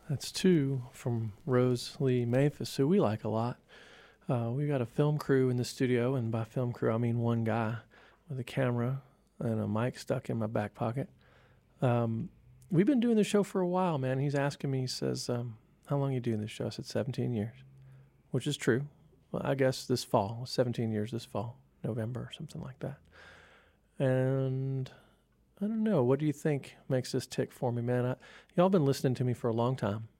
That's two from Rose Lee Maphis, who we like a lot. We got a film crew in the studio, and by film crew, I mean one guy with a camera and a mic stuck in my back pocket. We've been doing the show for a while, man. He's asking me, he says, how long are you doing this show? I said 17 years, which is true. Well, I guess this fall, 17 years this fall, November or something like that. And I don't know. What do you think makes this tick for me, man? Y'all been listening to me for a long time.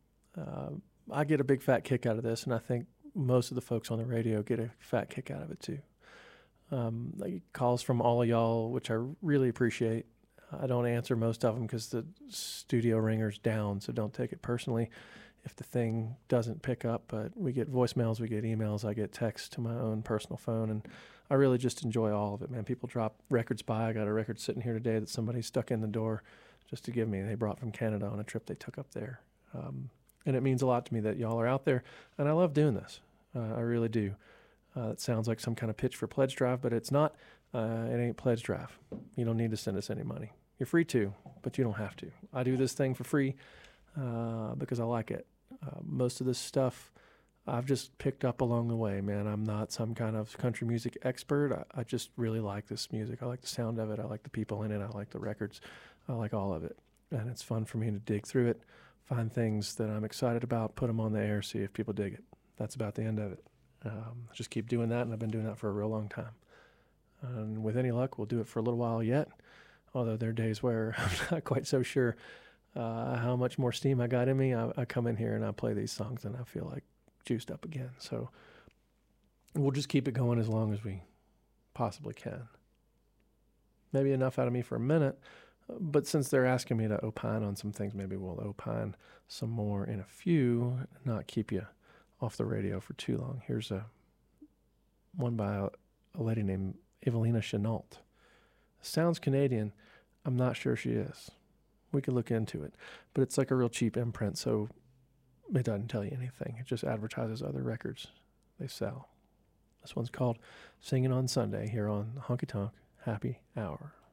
I get a big fat kick out of this, and I think most of the folks on the radio get a fat kick out of it too. Like calls from all of y'all, which I really appreciate. I don't answer most of them because the studio ringer's down, so don't take it personally if the thing doesn't pick up. But we get voicemails, we get emails, I get texts to my own personal phone, and I really just enjoy all of it, man. People drop records by. I got a record sitting here today that somebody stuck in the door just to give me. They brought from Canada on a trip they took up there. And it means a lot to me that y'all are out there, and I love doing this. I really do. It sounds like some kind of pitch for Pledge Drive, but it's not. It ain't Pledge Drive. You don't need to send us any money. You're free to, but you don't have to. I do this thing for free because I like it. Most of this stuff I've just picked up along the way, man. I'm not some kind of country music expert. I just really like this music. I like the sound of it. I like the people in it. I like the records. I like all of it. And it's fun for me to dig through it, find things that I'm excited about, put them on the air, see if people dig it. That's about the end of it. Just keep doing that, and I've been doing that for a real long time. And with any luck, we'll do it for a little while yet, although there are days where I'm not quite so sure how much more steam I got in me. I come in here and I play these songs, and I feel like juiced up again. So we'll just keep it going as long as we possibly can. Maybe enough out of me for a minute, but since they're asking me to opine on some things, maybe we'll opine some more in a few, not keep you off the radio for too long. Here's one by a lady named Evelina Chenault. Sounds Canadian. I'm not sure she is. We could look into it. But it's like a real cheap imprint, so it doesn't tell you anything. It just advertises other records they sell. This one's called Singing on Sunday here on Honky Tonk Happy Hour.